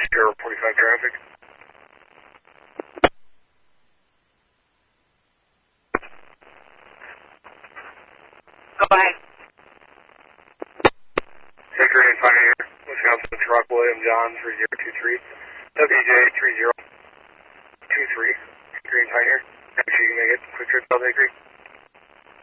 Sierra 45 traffic. Go ahead. Hickory and Pioneer, Wisconsin truck, William John 3023, WJ 3023, Hickory and Pioneer. Actually, you can make it. Quick trip, Hickory.